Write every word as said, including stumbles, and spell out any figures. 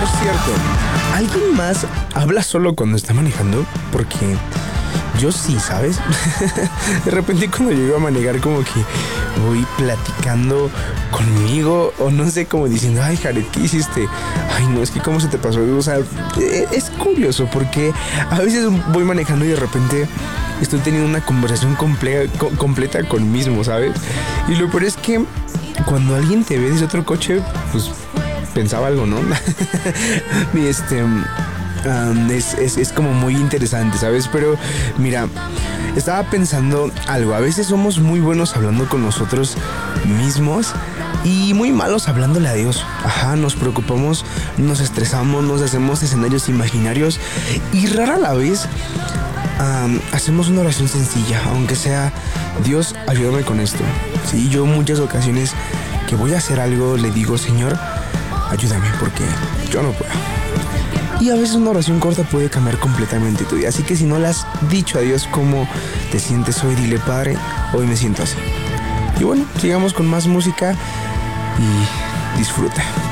es cierto. ¿Alguien más habla solo cuando está manejando? Porque yo sí, ¿sabes? De repente cuando llego a manejar como que voy platicando conmigo o no sé, como diciendo, ay, Jared, ¿qué hiciste? Ay, no, es que cómo se te pasó. O sea, es curioso porque a veces voy manejando y de repente estoy teniendo una conversación comple- co- completa con mismo, ¿sabes? Y lo peor es que cuando alguien te ve desde otro coche, pues pensaba algo, ¿no? Y este... Um, es, es, es como muy interesante, ¿sabes? Pero mira, estaba pensando algo. A veces somos muy buenos hablando con nosotros mismos y muy malos hablándole a Dios. Ajá, nos preocupamos, nos estresamos, nos hacemos escenarios imaginarios y rara a la vez um, hacemos una oración sencilla, aunque sea, Dios, ayúdame con esto. Sí, yo muchas ocasiones que voy a hacer algo le digo, Señor, ayúdame porque yo no puedo. Y a veces una oración corta puede cambiar completamente tu día. Así que si no le has dicho a Dios cómo te sientes hoy, dile, Padre, hoy me siento así. Y bueno, sigamos con más música y disfruta.